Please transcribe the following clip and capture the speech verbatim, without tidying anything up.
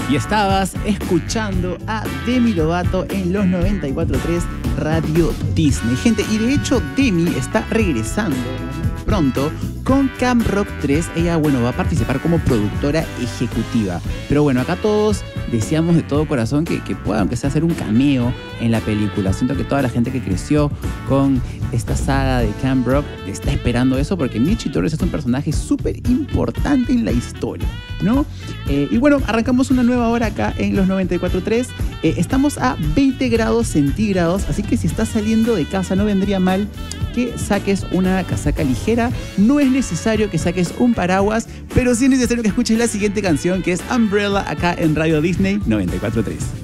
Y estabas escuchando a Demi Lovato en los noventa y cuatro punto tres Radio Disney. Gente, y de hecho Demi está regresando pronto con Camp Rock tres. Ella, bueno, va a participar como productora ejecutiva. Pero bueno, acá todos deseamos de todo corazón que, que pueda, aunque sea, hacer un cameo en la película. Siento que toda la gente que creció con esta saga de Camp Rock está esperando eso, porque Michi Torres es un personaje súper importante en la historia, ¿no? Eh, y bueno, arrancamos una nueva hora acá en los noventa y cuatro punto tres. Eh, estamos a veinte grados centígrados, así que si estás saliendo de casa no vendría mal que saques una casaca ligera. No es necesario que saques un paraguas, pero sí es necesario que escuches la siguiente canción, que es Umbrella, acá en Radio Disney noventa y cuatro punto tres.